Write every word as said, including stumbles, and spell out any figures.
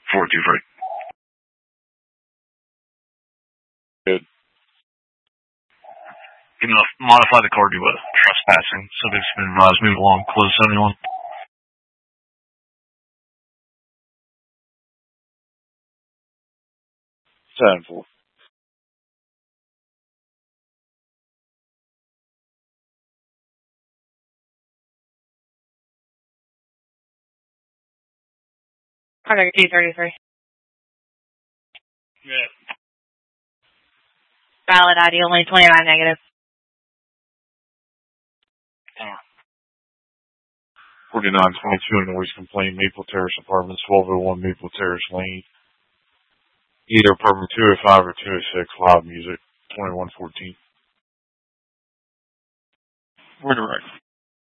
four two three. Good. Can you modify the car to uh, trespassing? Subject's been advised move along close seventy-one. seven four. Contact T thirty-three. Yeah. Valid I D only twenty-nine negative. forty-nine twenty-two noise complaint, Maple Terrace Apartments, twelve oh one Maple Terrace Lane. Either apartment two oh five or two oh six, loud music, twenty-one fourteen. We're direct.